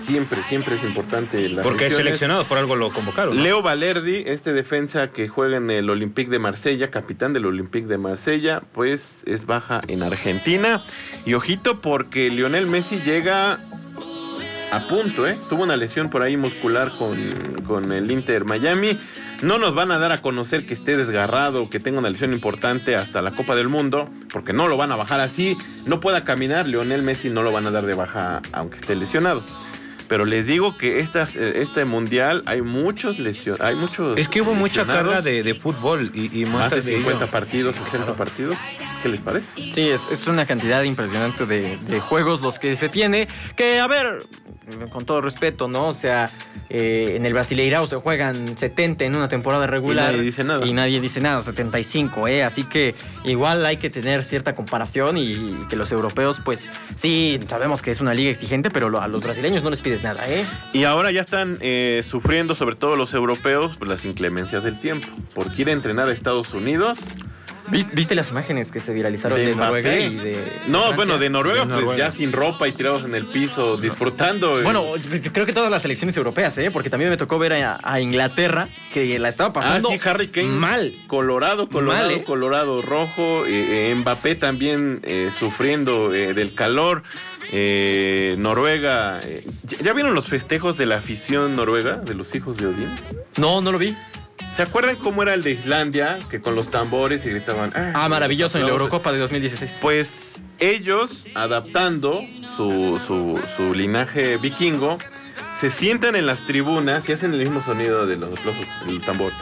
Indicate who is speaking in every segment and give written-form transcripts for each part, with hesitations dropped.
Speaker 1: Siempre es importante.
Speaker 2: Porque es seleccionado, por algo lo convocaron, ¿no?
Speaker 1: Leo Valerdi, defensa que juega en el Olympique de Marsella, capitán del Olympique de Marsella, pues es baja en Argentina. Y ojito porque Lionel Messi llega a punto, tuvo una lesión por ahí muscular con el Inter Miami. No nos van a dar a conocer que esté desgarrado, que tenga una lesión importante hasta la Copa del Mundo, porque no lo van a bajar así. No pueda caminar, Lionel Messi no lo van a dar de baja aunque esté lesionado. Pero les digo que este mundial hay muchos lesionados, hay muchos.
Speaker 2: Es que hubo mucha carga de fútbol y
Speaker 1: más de 50 partidos, 60 partidos. ¿Qué les parece?
Speaker 3: Sí, es una cantidad impresionante de juegos los que se tiene. Que, a ver, con todo respeto, ¿no? O sea, en el Brasileirao se juegan 70 en una temporada regular.
Speaker 1: Y nadie dice nada.
Speaker 3: 75, Así que igual hay que tener cierta comparación y que los europeos, pues, sí, sabemos que es una liga exigente, pero a los brasileños no les pides nada,
Speaker 1: Y ahora ya están sufriendo, sobre todo los europeos, pues, las inclemencias del tiempo. Porque ir a entrenar a Estados Unidos...
Speaker 3: ¿Viste las imágenes que se viralizaron de Noruega y de
Speaker 1: No, bueno, de Noruega, pues ya sin ropa y tirados en el piso, disfrutando.
Speaker 3: Bueno, creo que todas las selecciones europeas, porque también me tocó ver a Inglaterra, que la estaba pasando
Speaker 1: Harry Kane,
Speaker 3: mal.
Speaker 1: Colorado, rojo. Mbappé también sufriendo del calor. Noruega. ¿Ya vieron los festejos de la afición noruega, de los hijos de Odín?
Speaker 3: No lo vi.
Speaker 1: ¿Se acuerdan cómo era el de Islandia? Que con los tambores y gritaban...
Speaker 3: maravilloso, en la Eurocopa de 2016.
Speaker 1: Pues ellos, adaptando su linaje vikingo, se sientan en las tribunas y hacen el mismo sonido de los el tambor.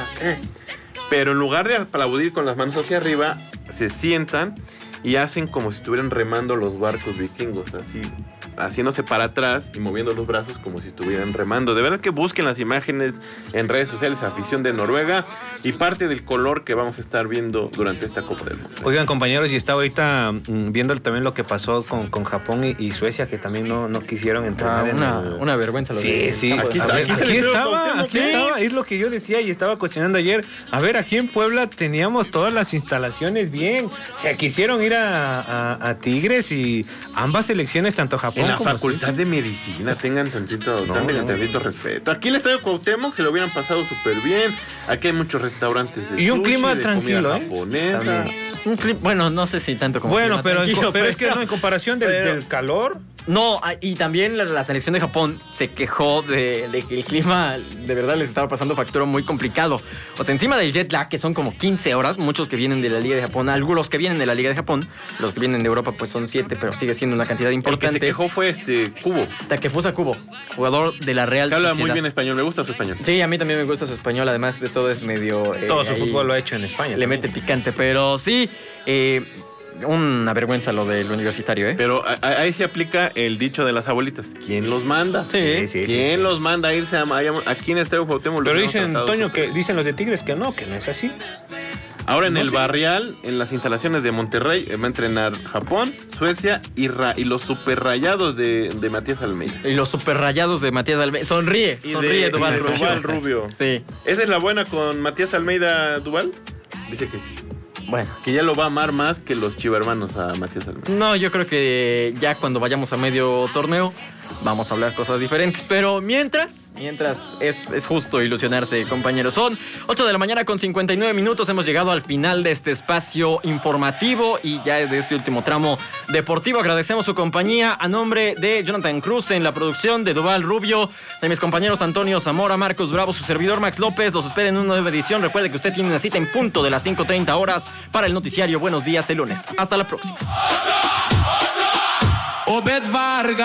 Speaker 1: Pero en lugar de aplaudir con las manos hacia arriba, se sientan y hacen como si estuvieran remando los barcos vikingos, así, haciéndose para atrás y moviendo los brazos como si estuvieran remando. De verdad que busquen las imágenes en redes sociales, afición de Noruega, y parte del color que vamos a estar viendo durante esta Copa del Mundo.
Speaker 2: Oigan, compañeros, y estaba ahorita viendo también lo que pasó con Japón y Suecia, que también no quisieron entrar.
Speaker 3: Una vergüenza.
Speaker 2: Sí. Aquí estaba, es lo que yo decía y estaba cuestionando ayer. A ver, aquí en Puebla teníamos todas las instalaciones bien. Se quisieron ir a Tigres y ambas selecciones, tanto Japón
Speaker 1: en la
Speaker 2: como
Speaker 1: Facultad de Medicina, tengan tantito respeto. Aquí el Estadio Cuauhtémoc se lo hubieran pasado súper bien. Aquí hay muchos restaurantes de
Speaker 2: y un
Speaker 1: sushi,
Speaker 2: clima
Speaker 1: de
Speaker 2: tranquilo,
Speaker 1: japonesa.
Speaker 3: Bueno, no sé si tanto como
Speaker 2: bueno, pero es que no, en comparación del calor.
Speaker 3: No, y también la selección de Japón se quejó de que el clima de verdad les estaba pasando factura muy complicado. O sea, encima del jet lag, que son como 15 horas, muchos que vienen de la Liga de Japón, algunos que vienen de la Liga de Japón, los que vienen de Europa pues son 7, pero sigue siendo una cantidad importante.
Speaker 1: El que se quejó fue Kubo.
Speaker 3: Takefusa Kubo, jugador de la Real
Speaker 1: Sociedad.
Speaker 3: Habla
Speaker 1: muy bien español, me gusta su español.
Speaker 3: Sí, a mí también me gusta su español, además de todo es medio...
Speaker 2: todo su fútbol lo ha hecho en España.
Speaker 3: Le mete picante, pero sí... una vergüenza lo del universitario,
Speaker 1: Pero ahí se aplica el dicho de las abuelitas. ¿Quién los manda?
Speaker 3: Sí.
Speaker 1: ¿Quién los manda a irse aquí en Estadio Cuauhtémoc?
Speaker 2: Pero dicen, Toño, que dicen los de Tigres que no es así.
Speaker 1: Ahora en el Barrial, en las instalaciones de Monterrey, va a entrenar Japón, Suecia y los super rayados de Matías Almeida.
Speaker 3: Y los super rayados de Matías Almeida. Sonríe Duvall
Speaker 1: Rubio.
Speaker 3: Sí.
Speaker 1: ¿Esa es la buena con Matías Almeida Duvall? Dice que sí.
Speaker 3: Bueno,
Speaker 1: que ya lo va a amar más que los chivermanos a Matías Almeida.
Speaker 3: No, yo creo que ya cuando vayamos a medio torneo vamos a hablar cosas diferentes. Pero mientras es justo ilusionarse, compañeros. Son 8 de la mañana con 59 minutos. Hemos llegado al final de este espacio informativo y ya de este último tramo deportivo. Agradecemos su compañía a nombre de Jonathan Cruz en la producción, de Duvall Rubio, de mis compañeros Antonio Zamora, Marcos Bravo, su servidor Max López. Los espera en una nueva edición. Recuerde que usted tiene una cita en punto de las 5:30 horas para el noticiario Buenos Días el lunes. Hasta la próxima.
Speaker 4: Obed Vargas.